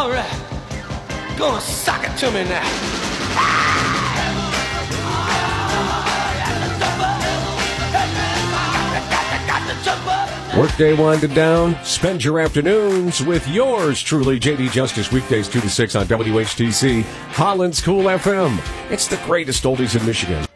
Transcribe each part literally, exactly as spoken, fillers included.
All right. Gonna sock it to me now. Workday winding down. Spend your afternoons with yours truly, J D Justice, weekdays two to six on W H T C, Holland's Cool F M. It's the greatest oldies in Michigan.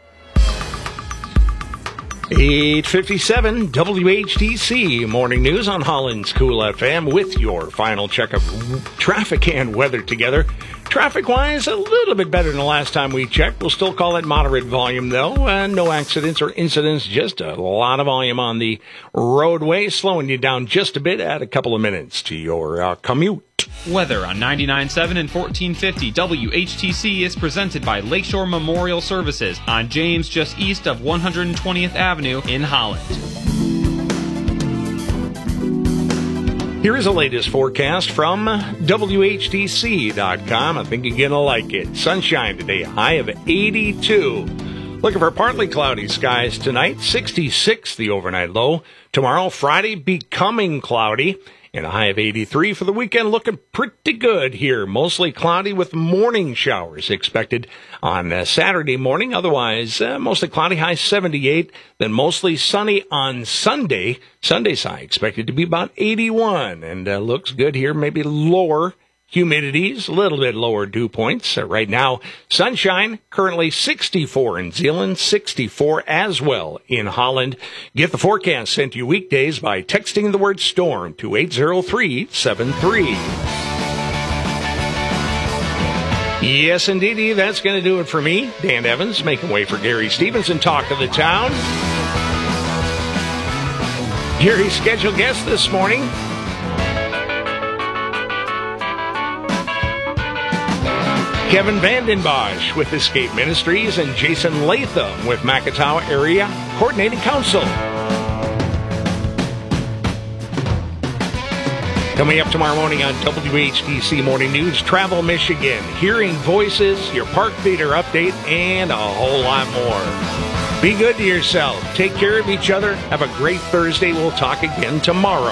eight fifty-seven W H T C Morning News on Holland's Cool F M with your final check of traffic and weather together. Traffic-wise, a little bit better than the last time we checked. We'll still call it moderate volume, though. Uh, no accidents or incidents, just a lot of volume on the roadway, slowing you down just a bit. Add a couple of minutes to your uh, commute. Weather on ninety-nine point seven and fourteen fifty W H T C is presented by Lakeshore Memorial Services on James, just east of one hundred twentieth Avenue in Holland. Here is the latest forecast from W H T C dot com. I think you're going to like it. Sunshine today, a high of eighty-two. Looking for partly cloudy skies tonight, sixty-six the overnight low. Tomorrow, Friday, becoming cloudy. And a high of eighty-three for the weekend, looking pretty good here. Mostly cloudy with morning showers expected on uh, Saturday morning. Otherwise, uh, mostly cloudy, high seventy-eight. Then mostly sunny on Sunday. Sunday's high expected to be about eighty-one. And uh, looks good here, maybe lower humidities, a little bit lower dew points. Uh, right now, sunshine, currently sixty-four in Zeeland, sixty-four as well in Holland. Get the forecast sent to you weekdays by texting the word storm to eight zero three seven three. Yes, indeedy, that's going to do it for me. Dan Evans, making way for Gary Stevenson, Talk of the Town. Gary's scheduled guest this morning, Kevin Vandenbosch with Escape Ministries and Jason Latham with Macatawa Area Coordinating Council. Coming up tomorrow morning on W H T C Morning News, Travel Michigan, Hearing Voices, your Park Theater update, and a whole lot more. Be good to yourself. Take care of each other. Have a great Thursday. We'll talk again tomorrow.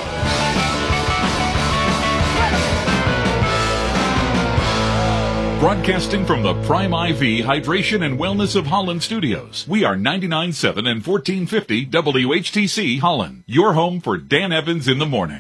Broadcasting from the Prime I V Hydration and Wellness of Holland studios, we are ninety-nine point seven and fourteen fifty W H T C Holland, your home for Dan Evans in the morning.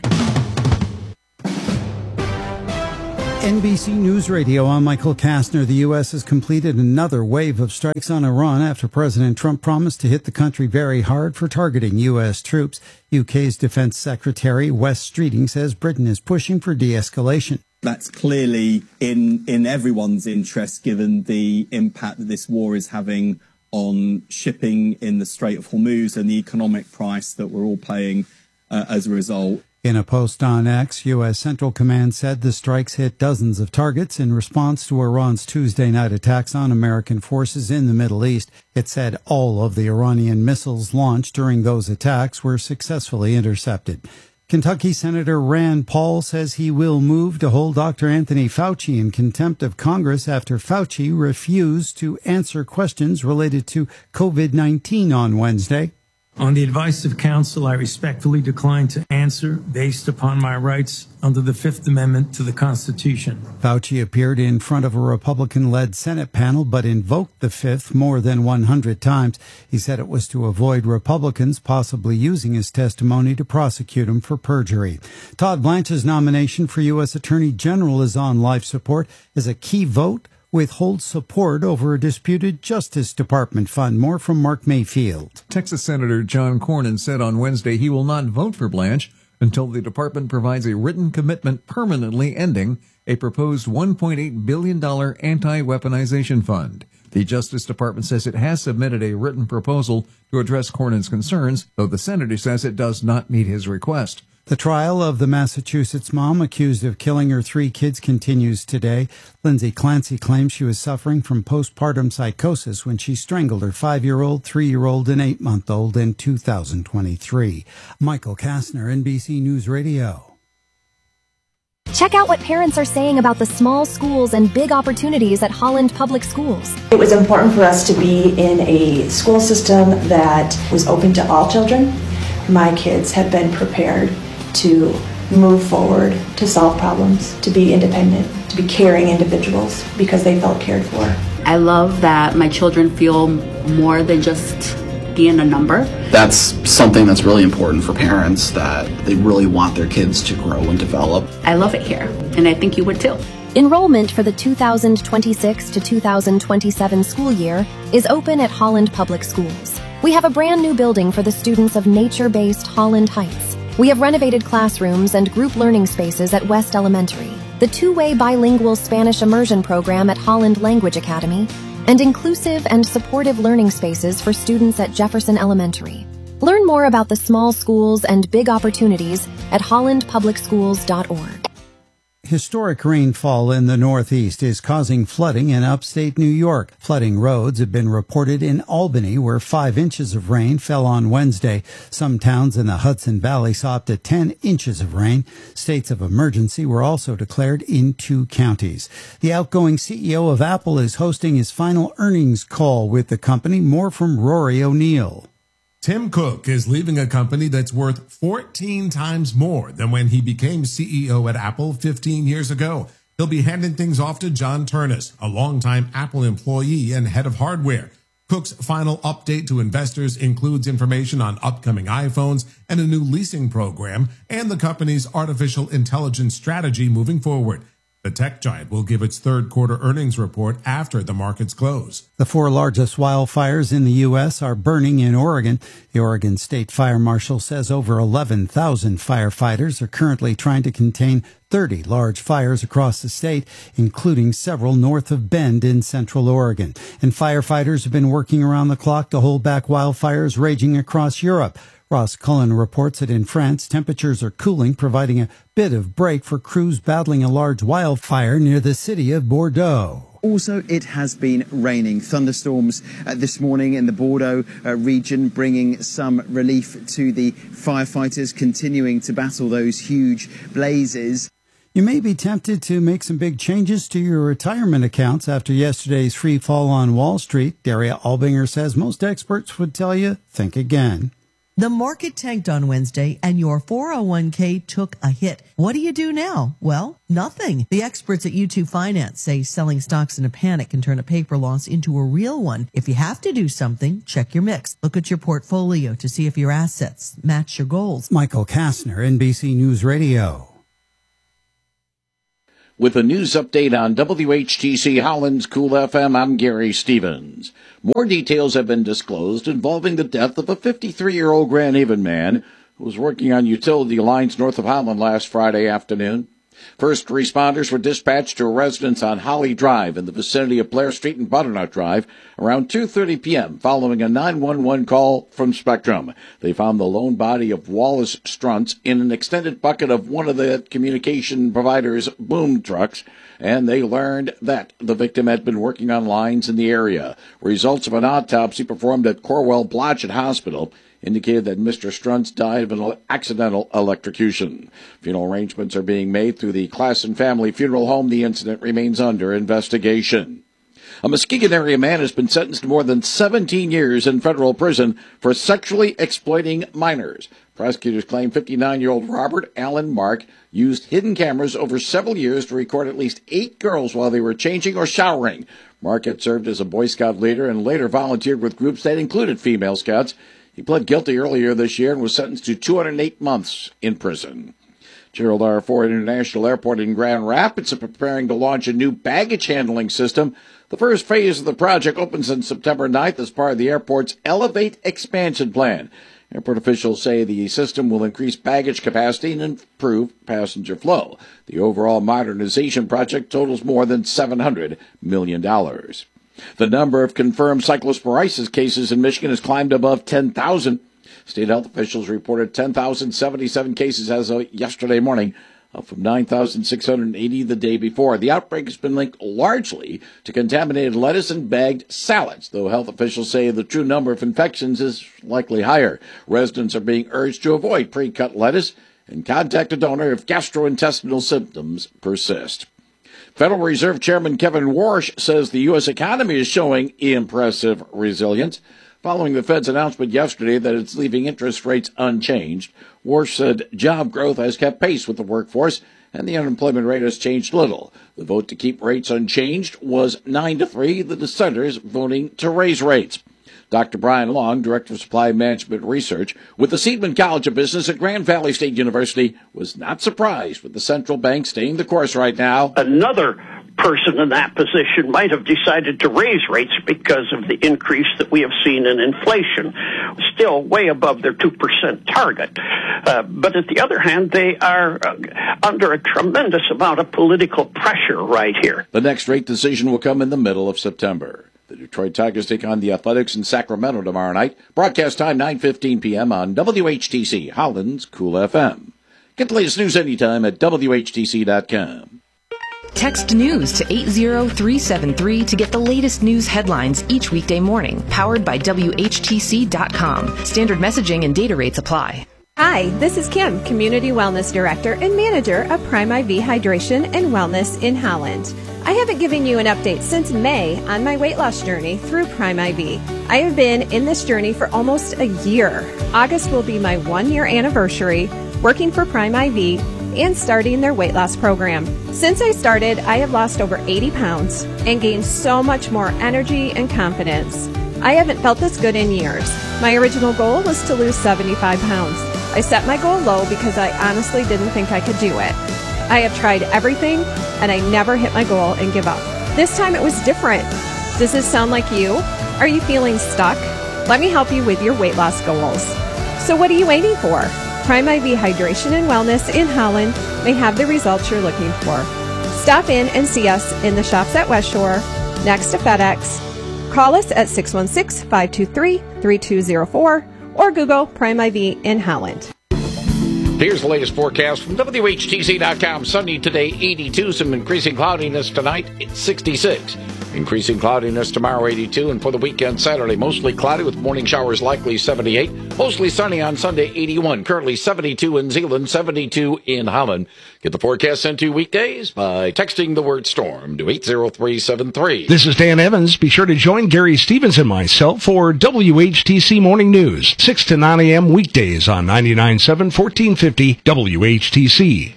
N B C News Radio, I'm Michael Kastner. The U S has completed another wave of strikes on Iran after President Trump promised to hit the country very hard for targeting U S troops. U K's Defense Secretary Wes Streeting says Britain is pushing for de-escalation. That's clearly in, in everyone's interest, given the impact that this war is having on shipping in the Strait of Hormuz and the economic price that we're all paying uh, as a result. In a post on X, U S Central Command said the strikes hit dozens of targets in response to Iran's Tuesday night attacks on American forces in the Middle East. It said all of the Iranian missiles launched during those attacks were successfully intercepted. Kentucky Senator Rand Paul says he will move to hold Doctor Anthony Fauci in contempt of Congress after Fauci refused to answer questions related to COVID nineteen on Wednesday. On the advice of counsel, I respectfully decline to answer based upon my rights under the Fifth Amendment to the Constitution. Fauci appeared in front of a Republican-led Senate panel, but invoked the Fifth more than one hundred times. He said it was to avoid Republicans possibly using his testimony to prosecute him for perjury. Todd Blanche's nomination for U S Attorney General is on life support as a key vote withholds support over a disputed Justice Department fund. More from Mark Mayfield. Texas Senator John Cornyn said on Wednesday he will not vote for Blanche until the department provides a written commitment permanently ending a proposed one point eight billion dollars anti-weaponization fund. The Justice Department says it has submitted a written proposal to address Cornyn's concerns, though the senator says it does not meet his request. The trial of the Massachusetts mom accused of killing her three kids continues today. Lindsay Clancy claims she was suffering from postpartum psychosis when she strangled her five-year-old, three-year-old, and eight-month-old in two thousand twenty-three. Michael Kastner, N B C News Radio. Check out what parents are saying about the small schools and big opportunities at Holland Public Schools. It was important for us to be in a school system that was open to all children. My kids have been prepared to move forward, to solve problems, to be independent, to be caring individuals because they felt cared for. I love that my children feel more than just being a number. That's something that's really important for parents, that they really want their kids to grow and develop. I love it here, and I think you would too. Enrollment for the two thousand twenty-six to two thousand twenty-seven school year is open at Holland Public Schools. We have a brand new building for the students of nature-based Holland Heights. We have renovated classrooms and group learning spaces at West Elementary, the two-way bilingual Spanish immersion program at Holland Language Academy, and inclusive and supportive learning spaces for students at Jefferson Elementary. Learn more about the small schools and big opportunities at holland public schools dot org. Historic rainfall in the Northeast is causing flooding in upstate New York. Flooding roads have been reported in Albany, where five inches of rain fell on Wednesday. Some towns in the Hudson Valley saw up to ten inches of rain. States of emergency were also declared in two counties. The outgoing C E O of Apple is hosting his final earnings call with the company. More from Rory O'Neill. Tim Cook is leaving a company that's worth fourteen times more than when he became C E O at Apple fifteen years ago. He'll be handing things off to John Turnus, a longtime Apple employee and head of hardware. Cook's final update to investors includes information on upcoming iPhones and a new leasing program and the company's artificial intelligence strategy moving forward. The tech giant will give its third quarter earnings report after the markets close. The four largest wildfires in the U S are burning in Oregon. The Oregon State Fire Marshal says over eleven thousand firefighters are currently trying to contain thirty large fires across the state, including several north of Bend in central Oregon. And firefighters have been working around the clock to hold back wildfires raging across Europe. Ross Cullen reports that in France, temperatures are cooling, providing a bit of break for crews battling a large wildfire near the city of Bordeaux. Also, it has been raining. Thunderstorms uh, this morning in the Bordeaux uh, region, bringing some relief to the firefighters continuing to battle those huge blazes. You may be tempted to make some big changes to your retirement accounts after yesterday's free fall on Wall Street. Daria Albinger says most experts would tell you, think again. The market tanked on Wednesday and your four oh one k took a hit. What do you do now? Well, nothing. The experts at U two Finance say selling stocks in a panic can turn a paper loss into a real one. If you have to do something, check your mix. Look at your portfolio to see if your assets match your goals. Michael Kastner, N B C News Radio. With a news update on W H T C Holland's Cool F M, I'm Gary Stevens. More details have been disclosed involving the death of a fifty-three-year-old Grand Haven man who was working on utility lines north of Holland last Friday afternoon. First responders were dispatched to a residence on Holly Drive in the vicinity of Blair Street and Butternut Drive around two thirty p.m. following a nine one one call from Spectrum. They found the lone body of Wallace Struntz in an extended bucket of one of the communication provider's boom trucks, and they learned that the victim had been working on lines in the area. Results of an autopsy performed at Corwell Blodgett Hospital indicated that Mister Struntz died of an accidental electrocution. Funeral arrangements are being made through the Klassen Family Funeral Home. The incident remains under investigation. A Muskegon area man has been sentenced to more than seventeen years in federal prison for sexually exploiting minors. Prosecutors claim fifty-nine-year-old Robert Allen Mark used hidden cameras over several years to record at least eight girls while they were changing or showering. Mark had served as a Boy Scout leader and later volunteered with groups that included female scouts. He pled guilty earlier this year and was sentenced to two hundred eight months in prison. Gerald R. Ford International Airport in Grand Rapids is preparing to launch a new baggage handling system. The first phase of the project opens on September ninth as part of the airport's Elevate expansion plan. Airport officials say the system will increase baggage capacity and improve passenger flow. The overall modernization project totals more than seven hundred million dollars. The number of confirmed cyclosporiasis cases in Michigan has climbed above ten thousand. State health officials reported ten thousand seventy-seven cases as of yesterday morning, up from nine thousand six hundred eighty the day before. The outbreak has been linked largely to contaminated lettuce and bagged salads, though health officials say the true number of infections is likely higher. Residents are being urged to avoid pre-cut lettuce and contact a donor if gastrointestinal symptoms persist. Federal Reserve Chairman Kevin Warsh says the U S economy is showing impressive resilience. following the Fed's announcement yesterday that it's leaving interest rates unchanged. Warsh said job growth has kept pace with the workforce, and the unemployment rate has changed little. The vote to keep rates unchanged was nine to three, the dissenters voting to raise rates. Doctor Brian Long, Director of Supply Management Research with the Seidman College of Business at Grand Valley State University, was not surprised with the central bank staying the course right now. Another person in that position might have decided to raise rates because of the increase that we have seen in inflation, still way above their two percent target. Uh, but at the other hand, they are uh, under a tremendous amount of political pressure right here. The next rate decision will come in the middle of September. The Detroit Tigers take on the Athletics in Sacramento tomorrow night. Broadcast time nine fifteen p.m. on W H T C, Holland's Cool F M. Get the latest news anytime at W H T C dot com. Text news to eight zero three seven three to get the latest news headlines each weekday morning. Powered by W H T C dot com. Standard messaging and data rates apply. Hi, this is Kim, Community Wellness Director and Manager of Prime I V Hydration and Wellness in Holland. I haven't given you an update since May on my weight loss journey through Prime I V. I have been in this journey for almost a year. August will be my one-year anniversary working for Prime I V and starting their weight loss program. Since I started, I have lost over eighty pounds and gained so much more energy and confidence. I haven't felt this good in years. My original goal was to lose seventy-five pounds. I set my goal low because I honestly didn't think I could do it. I have tried everything, and I never hit my goal and give up. This time it was different. Does this sound like you? Are you feeling stuck? Let me help you with your weight loss goals. So what are you waiting for? Prime I V Hydration and Wellness in Holland may have the results you're looking for. Stop in and see us in the shops at West Shore, next to FedEx. Call us at six one six, five two three, three two zero four or Google Prime I V in Holland. Here's the latest forecast from W H T C dot com. Sunny today, eighty-two. Some increasing cloudiness tonight, it's sixty-six. Increasing cloudiness tomorrow, eighty-two. And for the weekend, Saturday, mostly cloudy with morning showers likely, seventy-eight. Mostly sunny on Sunday, eighty-one. Currently seventy-two in Zeeland, seventy-two in Holland. Get the forecast sent to weekdays by texting the word storm to eight zero three seven three. This is Dan Evans. Be sure to join Gary Stevens and myself for W H T C Morning News, six to nine a.m. weekdays on ninety-nine point seven, fourteen fifty W H T C.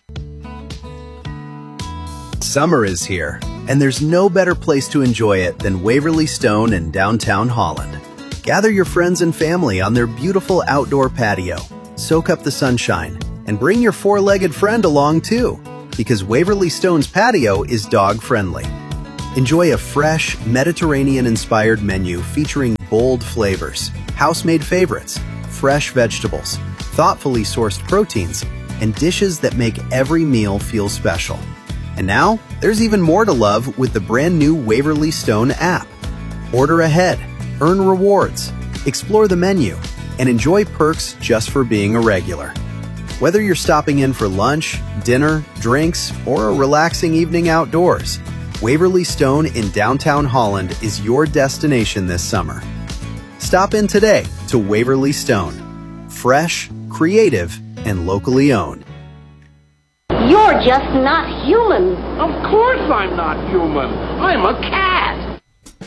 Summer is here, and there's no better place to enjoy it than Waverly Stone in downtown Holland. Gather your friends and family on their beautiful outdoor patio, soak up the sunshine, and bring your four-legged friend along too, because Waverly Stone's patio is dog-friendly. Enjoy a fresh, Mediterranean-inspired menu featuring bold flavors, house-made favorites, fresh vegetables, thoughtfully sourced proteins, and dishes that make every meal feel special. And now, there's even more to love with the brand new Waverly Stone app. Order ahead, earn rewards, explore the menu, and enjoy perks just for being a regular. Whether you're stopping in for lunch, dinner, drinks, or a relaxing evening outdoors, Waverly Stone in downtown Holland is your destination this summer. Stop in today to Waverly Stone. Fresh, creative, and locally owned. You're just not human. Of course I'm not human. I'm a cat.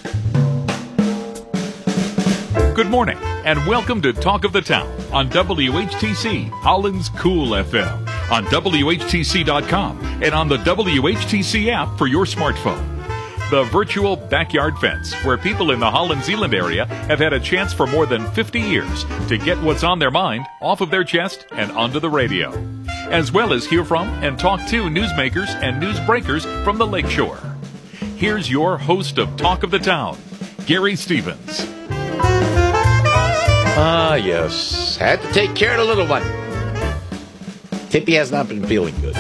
Good morning, and welcome to Talk of the Town on W H T C, Holland's Cool F M, on W H T C dot com, and on the W H T C app for your smartphone. The virtual backyard fence, where people in the Holland-Zeeland area have had a chance for more than fifty years to get what's on their mind off of their chest and onto the radio, as well as hear from and talk to newsmakers and newsbreakers from the Lakeshore. Here's your host of Talk of the Town, Gary Stevens. Ah, yes. Had to take care of the little one. Tippy has not been feeling good.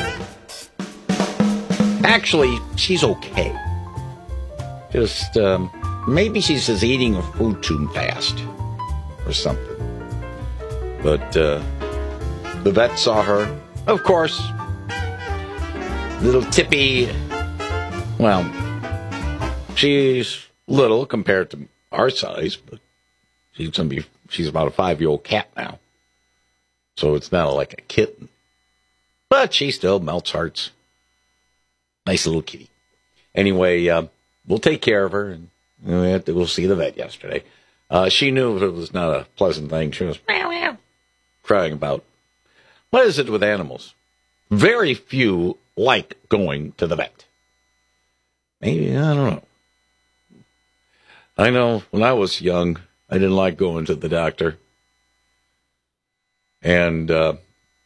Actually, she's okay. Just, um, maybe she's just eating her food too fast or something. But, uh, the vet saw her. Of course, little Tippy, well, she's little compared to our size, but she's gonna be, she's about a five-year-old cat now. So it's not like a kitten. But she still melts hearts. Nice little kitty. Anyway, uh, we'll take care of her, and we have to, we'll see the vet yesterday. Uh, she knew it was not a pleasant thing. She was meow, meow, crying about. What is it with animals? Very few like going to the vet. Maybe, I don't know. I know when I was young, I didn't like going to the doctor. And uh,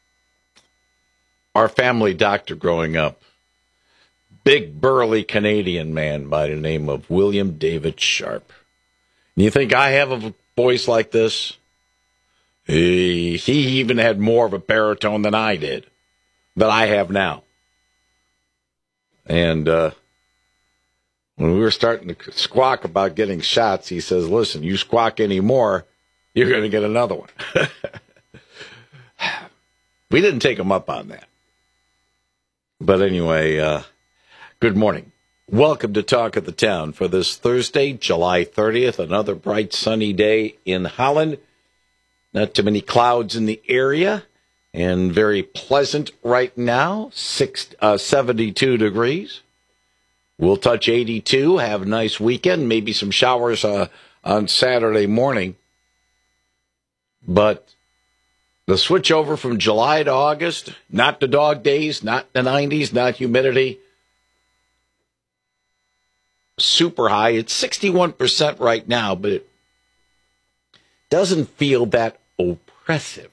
our family doctor growing up, big burly Canadian man by the name of William David Sharp. And you think I have a voice like this? He, he even had more of a baritone than I did, that I have now. And uh, when we were starting to squawk about getting shots, he says, listen, you squawk anymore, you're going to get another one. We didn't take him up on that. But anyway, uh, good morning. Welcome to Talk of the Town for this Thursday, July thirtieth, another bright sunny day in Holland. Not too many clouds in the area, and very pleasant right now, six, uh, seventy-two degrees. We'll touch eighty-two, have a nice weekend, maybe some showers uh, on Saturday morning. But the switch over from July to August, not the dog days, not the nineties, not humidity. Super high. It's sixty-one percent right now, but it doesn't feel that oppressive.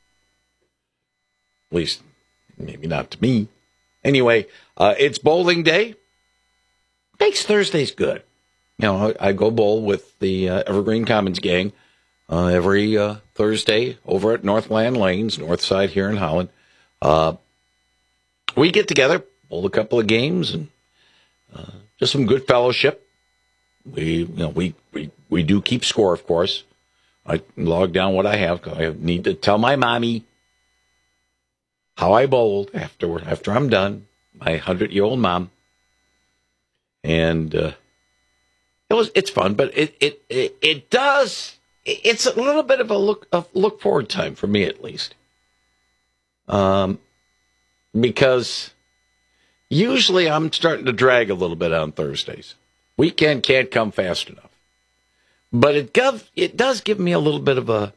At least, maybe not to me. Anyway, uh, it's bowling day. Makes Thursdays good. You know, I, I go bowl with the uh, Evergreen Commons gang uh, every uh, Thursday over at Northland Lanes, north side here in Holland. Uh, we get together, bowl a couple of games, and uh, just some good fellowship. We, you know, we, we, we do keep score, of course. I log down what I have. I need to tell my mommy how I bowled after after I'm done. My hundred-year-old mom, and uh, it was it's fun, but it it it, it does. It's a little bit of a look a look forward time for me, at least, um, because usually I'm starting to drag a little bit on Thursdays. Weekend can't come fast enough. But it gov, it does give me a little bit of a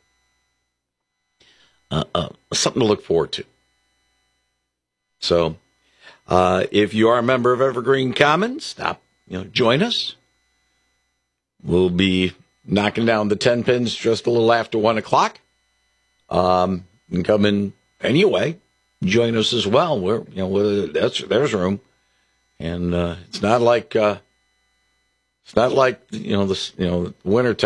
uh, uh, something to look forward to. So, uh, if you are a member of Evergreen Commons, stop, you know, join us. We'll be knocking down the ten pins just a little after one o'clock. Um, you can come in anyway. Join us as well. We're, you know, we're, that's there's room, and uh, it's not like. Uh, It's not like, you know, this, you know, winter time.